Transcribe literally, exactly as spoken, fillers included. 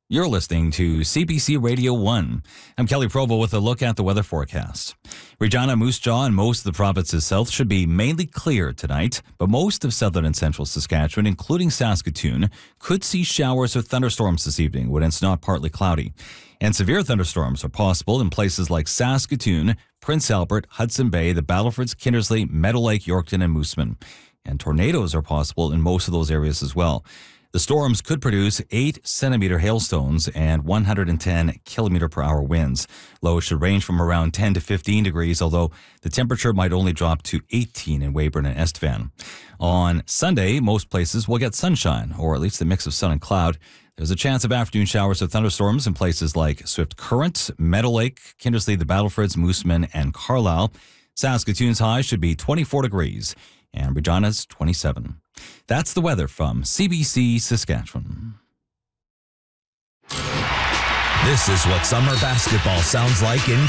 You're listening to C B C Radio one. I'm Kelly Provo with a look at the weather forecast. Regina, Moose Jaw, and most of the province's south should be mainly clear tonight, but most of southern and central Saskatchewan, including Saskatoon, could see showers or thunderstorms this evening when it's not partly cloudy. And severe thunderstorms are possible in places like Saskatoon, Prince Albert, Hudson Bay, the Battlefords, Kindersley, Meadow Lake, Yorkton, and Moosomin. And tornadoes are possible in most of those areas as well. The storms could produce eight centimeter hailstones and one hundred ten kilometer per hour winds. Lows should range from around ten to fifteen degrees, although the temperature might only drop to eighteen in Weyburn and Estevan. On Sunday, most places will get sunshine, or at least a mix of sun and cloud. There's a chance of afternoon showers or thunderstorms in places like Swift Current, Meadow Lake, Kindersley, the Battlefords, Moosomin, and Carlisle. Saskatoon's high should be twenty-four degrees, and Regina's twenty-seven. That's the weather from C B C Saskatchewan. This is what summer basketball sounds like in